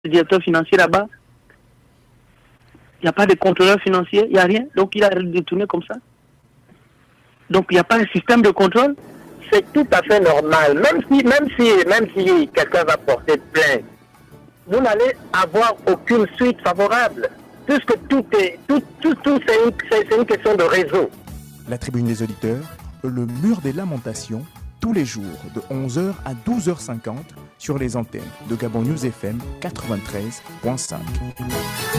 le directeur financier là-bas. Il n'y a pas de contrôleur financier, il n'y a rien. Donc il a détourné comme ça. Donc il n'y a pas un système de contrôle. C'est tout à fait normal. Même si quelqu'un va porter plainte, vous n'allez avoir aucune suite favorable. Puisque c'est une question de réseau. La tribune des auditeurs, le mur des lamentations, tous les jours de 11h à 12h50 sur les antennes de Gabon News FM 93.5.